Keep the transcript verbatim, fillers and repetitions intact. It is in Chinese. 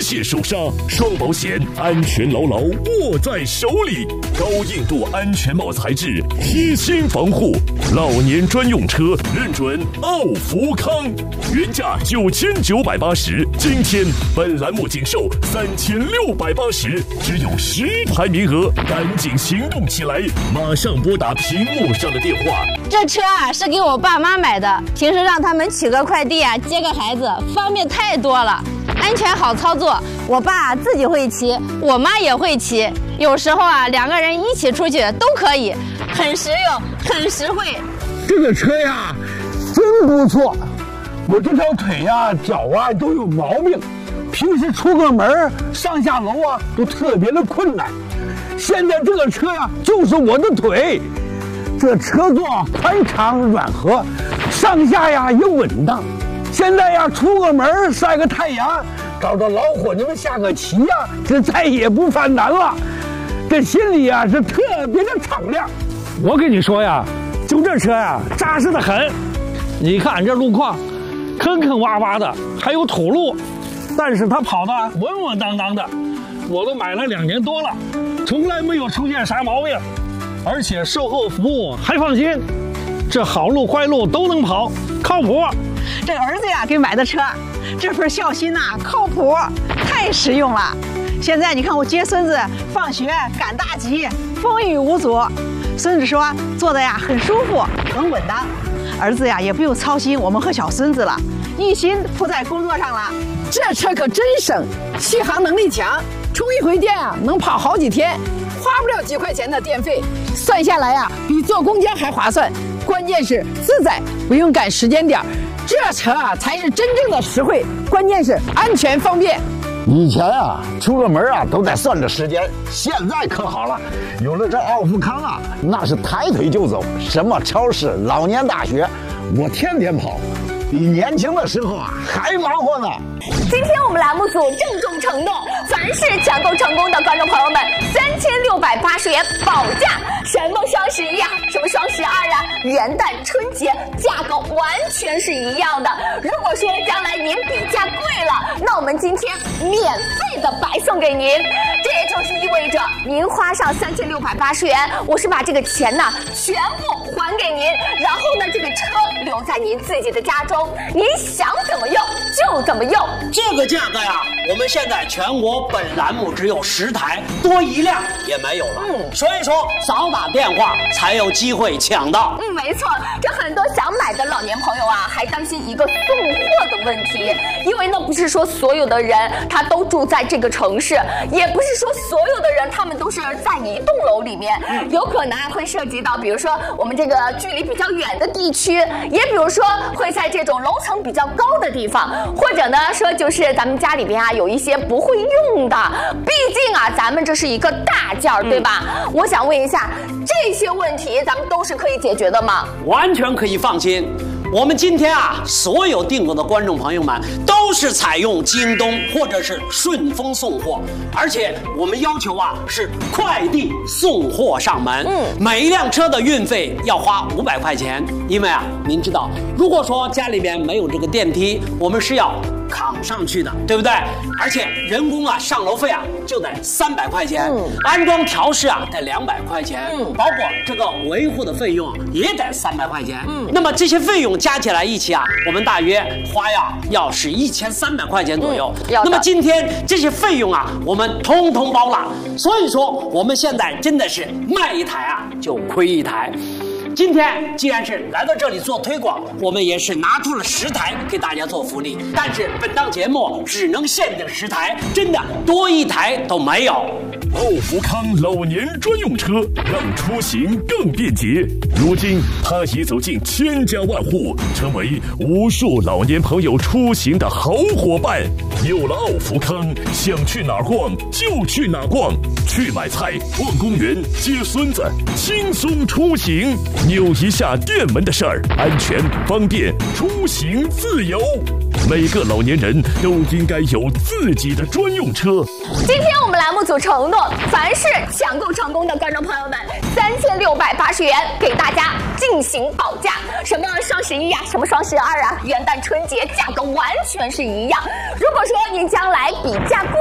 切受伤，双保险安全牢牢握在手里。高硬度安全帽材质，贴心防护，老年专用车认准奥福康，原价九千九百八十，今天本栏目仅售三千六百八十，只有十台名额，赶紧行动起来！马上拨打屏幕上的电话。 这车啊是给我爸妈买的，平时让他们取个快递啊，接个孩子，方便太多了。安全好操作，我爸自己会骑，我妈也会骑，有时候啊两个人一起出去都可以，很实用，很实惠。 这个车呀，真不错。我这条腿呀、脚啊都有毛病，平时出个门上下楼啊都特别的困难。现在这个车呀，就是我的腿。这车座宽敞软和，上下呀也稳当。现在呀，出个门晒个太阳，找着老伙计们下个棋呀，这再也不犯难了。这心里呀是特别的敞亮。 我跟你说呀，就这车呀，扎实的很。你看这路况，坑坑洼洼的，还有土路，但是它跑得稳稳当当的。我都买了两年多了，从来没有出现啥毛病，而且售后服务还放心。这好路坏路都能跑，靠谱。 这儿子呀给买的车，这份孝心呐、啊，靠谱，太实用了。现在你看我接孙子放学赶大集，风雨无阻。孙子说坐的呀很舒服，很稳当。儿子呀也不用操心我们和小孙子了，一心扑在工作上了。 这车可真省，续航能力强，充一回电啊能跑好几天，花不了几块钱的电费，算下来呀比坐公交还划算。关键是自在，不用赶时间点。这车啊才是真正的实惠，关键是安全方便。 以前啊，出个门啊都得算着时间，现在可好了，有了这奥福康啊，那是抬腿就走，什么超市、老年大学，我天天跑，比年轻的时候啊还忙活呢。 今天我们栏目组郑重承诺，凡是抢购成功的观众朋友们，三千六百八十元保价。什么双十一啊，什么双十二啊，元旦、春节，价格完全是一样的。如果说将来您比价贵了，那我们今天免费的白送给您。这也就是意味着您花上三千六百八十元，我是把这个钱呢全部还给您，然后呢这个车留在您自己的家中，您想怎么用就怎么用。 这个价格呀，我们现在全国本栏目只有十台，多一辆也没有了。嗯，所以说早打电话才有机会抢到。 嗯，没错，这很多想买的老年朋友啊，还担心一个送货的问题，因为呢不是说所有的人他都住在这个城市，也不是说所有的人他们都是在一栋楼里面，有可能会涉及到，比如说我们这个距离比较远的地区，也比如说会在这种楼层比较高的地方，或者呢说就是咱们家里边啊有一些不会用的，毕竟啊咱们这是一个大件儿，对吧？嗯、我想问一下，这些问题咱们都是可以解决的吗？ 完全可以放心。我们今天啊，所有订购的观众朋友们都是采用京东或者是顺丰送货，而且我们要求啊是快递送货上门。嗯，每一辆车的运费要花五百块钱，因为啊，您知道，如果说家里面没有这个电梯，我们是要扛上去的，对不对？而且人工啊上楼费啊就得三百块钱，嗯、安装调试啊得两百块钱，嗯、包括这个维护的费用也得三百块钱。嗯，那么这些费用加起来一起啊，我们大约花呀要是一千三百块钱左右。嗯、那么今天这些费用啊，我们通通包了。所以说我们现在真的是卖一台啊就亏一台。今天既然是来到这里做推广，我们也是拿出了十台给大家做福利，但是本档节目只能限定十台，真的多一台都没有。 奥福康老年专用车，让出行更便捷。如今，它已走进千家万户，成为无数老年朋友出行的好伙伴。有了奥福康，想去哪儿逛就去哪儿逛，去买菜、逛公园、接孙子，轻松出行。扭一下电门的事儿，安全方便，出行自由。每个老年人都应该有自己的专用车。 今天我们栏目组承诺，凡是抢购成功的观众朋友们，三千六百八十元给大家进行保价。什么双十一啊，什么双十二啊，元旦春节价格完全是一样。如果说您将来比价贵。